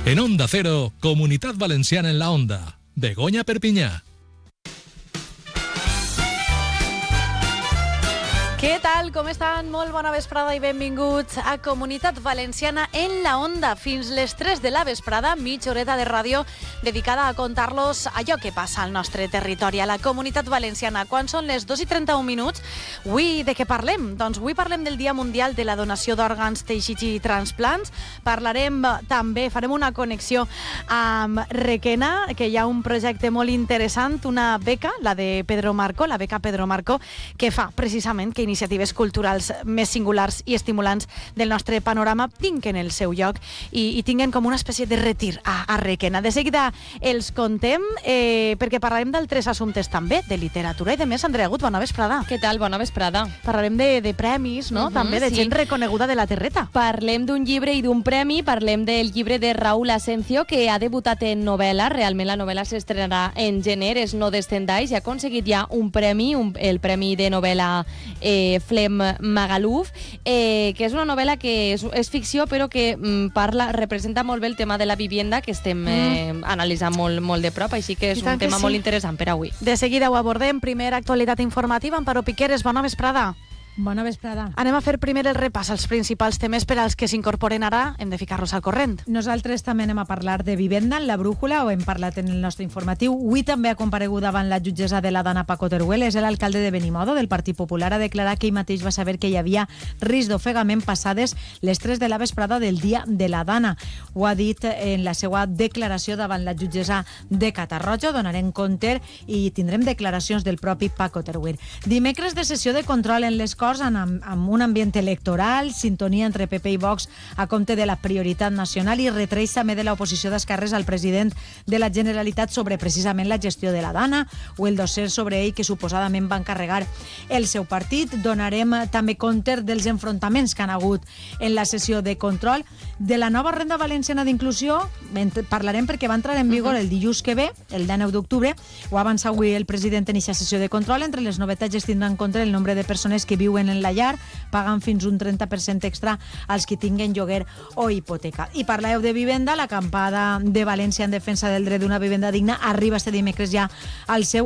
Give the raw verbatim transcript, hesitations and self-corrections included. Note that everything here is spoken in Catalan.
En Onda Cero, Comunitat Valenciana en la Onda. Begoña Perpiñá. Què tal? Com estan? Molt bona vesprada i benvinguts a Comunitat Valenciana en la Onda. Fins les tres de la vesprada, mitja horeta de ràdio dedicada a contar-los allò que passa al nostre territori, a la Comunitat Valenciana. Quan són les dos i trenta-un minuts, avui de què parlem? Doncs avui parlem del Dia Mundial de la Donació d'Òrgans, Teixits i Transplants. Parlarem també, farem una connexió amb Requena, que hi ha un projecte molt interessant, una beca, la de Pedro Marco, la beca Pedro Marco, que fa precisament que iniciatives culturals més singulars i estimulants del nostre panorama tinguen el seu lloc i, i tinguen com una espècie de retir a, a Requena. De seguida els contem, eh, perquè parlarem d'altres assumptes també, de literatura i de més. Andrea Gut, bona vesprada. Què tal? Bona vesprada. Parlarem de, de premis, no? Uh-huh, també de sí. Gent reconeguda de la terreta. Parlem d'un llibre i d'un premi, parlem del llibre de Raúl Asencio, que ha debutat en novel·la. Realment la novel·la s'estrenarà en gener, és No descendáis, i ha aconseguit ja un premi, un, el premi de novel·la eh, Flem Magaluf, eh, que és una novel·la que és, és ficció, però que mm, parla, representa molt bé el tema de la vivienda, que estem eh, mm. analitzant molt, molt de prop, així que és un tema sí. molt interessant per avui. De seguida ho abordem. Primera actualitat informativa, Amparo Piqueres, bona vesprada. Bona vesprada. Anem a fer primer el repàs als principals temes per als que s'incorporen ara. Hem de ficar-los al corrent. Nosaltres també anem a parlar de vivenda en la brújula, o hem parlat en el nostre informatiu. Avui també ha comparegut davant la jutgessa de la Dana Paco Teruel. És l'alcalde de Benimodo, del Partit Popular. Ha declarat que ell mateix va saber que hi havia risc d'ofegament passades les tres de la vesprada del dia de la Dana. Ho ha dit en la seva declaració davant la jutgessa de Catarroja. Donarem compte i tindrem declaracions del propi Paco Teruel. Dimecres de sessió de control en les Corts amb, amb un ambient electoral, sintonia entre P P i Vox a compte de la prioritat nacional i retreix també de l'oposició d'esquerres al president de la Generalitat sobre precisament la gestió de la Dana o el dossier sobre ell que suposadament va encarregar el seu partit. Donarem també compte dels enfrontaments que han hagut en la sessió de control. De la nova renda valenciana d'inclusió parlarem perquè va entrar en vigor el dilluns que ve, el dinou d'octubre. Ho ha avançat avui el president en aquesta sessió de control. Entre les novetats es tindrà en compte el nombre de persones que viuen en la llar, pagant fins un trenta per cent extra als que tinguen lloguer o hipoteca. I parleu de vivenda, l'acampada de València en defensa del dret d'una vivenda digna arriba este dimecres ja al seu